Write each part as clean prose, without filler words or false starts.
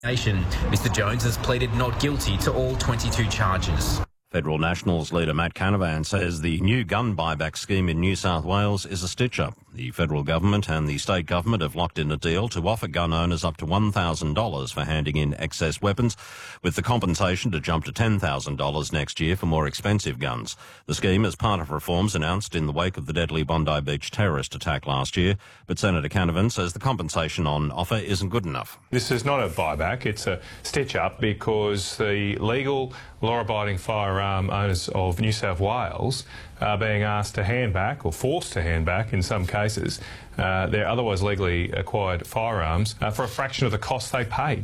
Mr Jones has pleaded not guilty to all 22 charges. Federal Nationals leader Matt Canavan says the new gun buyback scheme in New South Wales is a stitch-up. The federal government and the state government have locked in a deal to offer gun owners up to $1,000 for handing in excess weapons, with the compensation to jump to $10,000 next year for more expensive guns. The scheme is part of reforms announced in the wake of the deadly Bondi Beach terrorist attack last year, but Senator Canavan says the compensation on offer isn't good enough. This is not a buyback, it's a stitch-up because the legal, law-abiding firearm owners of New South Wales are being asked to hand back, or forced to hand back in some cases, their otherwise legally acquired firearms for a fraction of the cost they paid.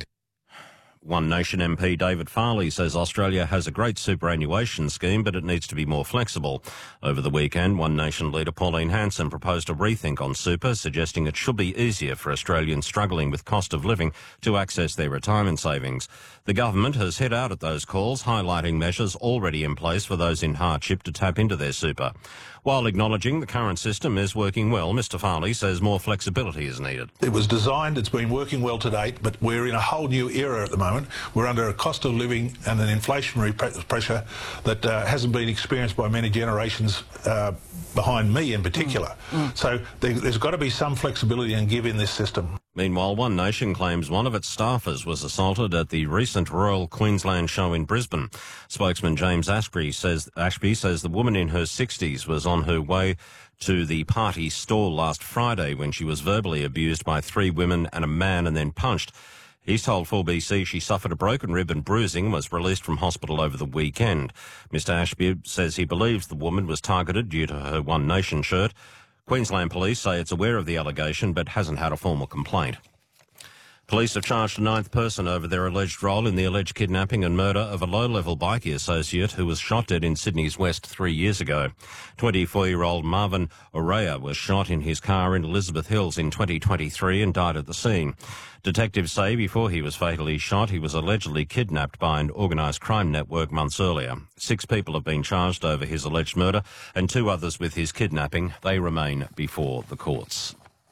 One Nation MP David Farley says Australia has a great superannuation scheme, but it needs to be more flexible. Over the weekend, One Nation leader Pauline Hanson proposed a rethink on super, suggesting it should be easier for Australians struggling with cost of living to access their retirement savings. The government has hit out at those calls, highlighting measures already in place for those in hardship to tap into their super. While acknowledging the current system is working well, Mr Farley says more flexibility is needed. It was designed, it's been working well to date, but we're in a whole new era at the moment. We're under a cost of living and an inflationary pressure that hasn't been experienced by many generations behind me in particular. So there's got to be some flexibility and give in this system. Meanwhile, One Nation claims one of its staffers was assaulted at the recent Royal Queensland show in Brisbane. Spokesman James Ashby says the woman in her 60s was on her way to the party stall last Friday when she was verbally abused by 3 women and a man and then punched. He's told 4BC she suffered a broken rib and bruising and was released from hospital over the weekend. Mr Ashby says he believes the woman was targeted due to her One Nation shirt. Queensland Police say it's aware of the allegation but hasn't had a formal complaint. Police have charged a 9th person over their alleged role in the alleged kidnapping and murder of a low-level bikie associate who was shot dead in Sydney's West 3 years ago. 24-year-old Marvin Orea was shot in his car in Elizabeth Hills in 2023 and died at the scene. Detectives say before he was fatally shot, he was allegedly kidnapped by an organised crime network months earlier. 6 people have been charged over his alleged murder and 2 others with his kidnapping. They remain before the courts.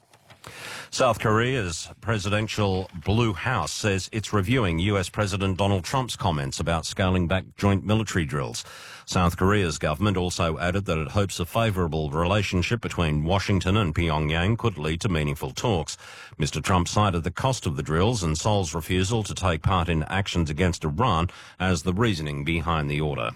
South Korea's presidential Blue House says it's reviewing US President Donald Trump's comments about scaling back joint military drills. South Korea's government also added that it hopes a favourable relationship between Washington and Pyongyang could lead to meaningful talks. Mr Trump cited the cost of the drills and Seoul's refusal to take part in actions against Iran as the reasoning behind the order.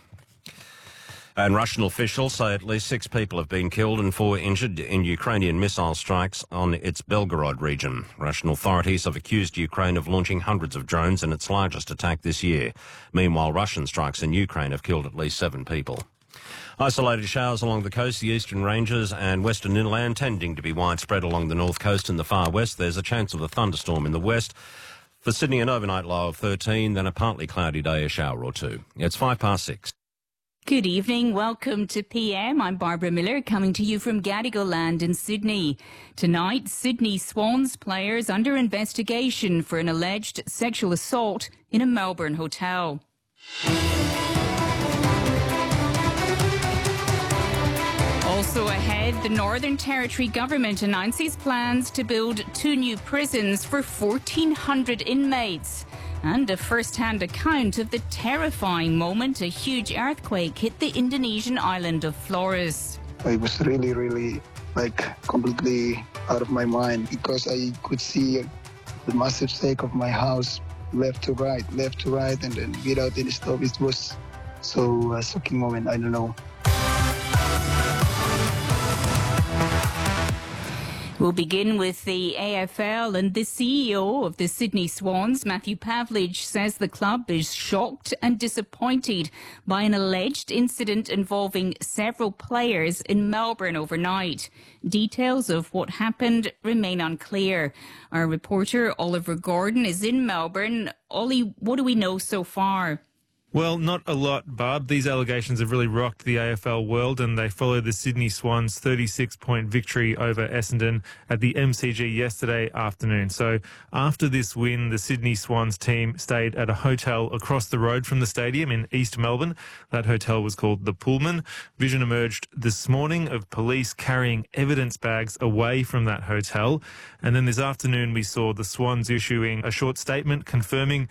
And Russian officials say at least 6 people have been killed and 4 injured in Ukrainian missile strikes on its Belgorod region. Russian authorities have accused Ukraine of launching hundreds of drones in its largest attack this year. Meanwhile, Russian strikes in Ukraine have killed at least 7 people. Isolated showers along the coast, the eastern ranges and western inland tending to be widespread along the north coast and the far west. There's a chance of a thunderstorm in the west. For Sydney, an overnight low of 13, then a partly cloudy day, a shower or 2. It's 6:05. Good evening. Welcome to PM. I'm Barbara Miller coming to you from Gadigal Land in Sydney. Tonight, Sydney Swans players under investigation for an alleged sexual assault in a Melbourne hotel. Also ahead, the Northern Territory government announces plans to build 2 new prisons for 1,400 inmates. And a first-hand account of the terrifying moment a huge earthquake hit the Indonesian island of Flores. I was really completely out of my mind because I could see the massive shake of my house left to right, and then without any stop. It was so a shocking moment. I don't know. We'll begin with the AFL, and the CEO of the Sydney Swans, Matthew Pavlich, says the club is shocked and disappointed by an alleged incident involving several players in Melbourne overnight. Details of what happened remain unclear. Our reporter Oliver Gordon is in Melbourne. Ollie, what do we know so far? Well, not a lot, Barb. These allegations have really rocked the AFL world, and they follow the Sydney Swans' 36-point victory over Essendon at the MCG yesterday afternoon. So after this win, the Sydney Swans team stayed at a hotel across the road from the stadium in East Melbourne. That hotel was called the Pullman. Vision emerged this morning of police carrying evidence bags away from that hotel. And then this afternoon, we saw the Swans issuing a short statement confirming